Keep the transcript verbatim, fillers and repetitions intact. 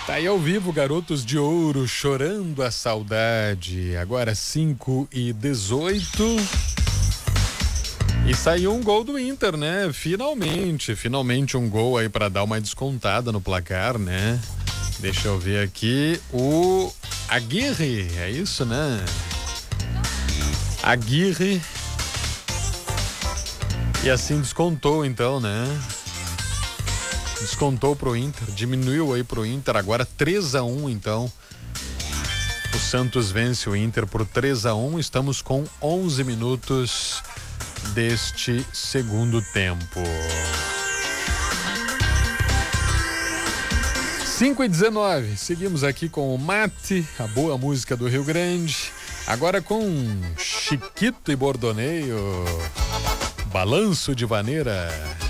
Tá aí ao vivo, Garotos de Ouro, Chorando a Saudade. Agora cinco e dezoito. E saiu um gol do Inter, né? Finalmente, finalmente um gol aí pra dar uma descontada no placar, né? Deixa eu ver aqui. O Aguirre, é isso, né? Aguirre. E assim descontou então, né? Descontou pro Inter, diminuiu aí pro Inter, agora três a um então. O Santos vence o Inter por três a um, estamos com onze minutos deste segundo tempo. cinco e dezenove, seguimos aqui com o Mate, a boa música do Rio Grande, agora com Chiquito e Bordoneio, Balanço de Vaneira.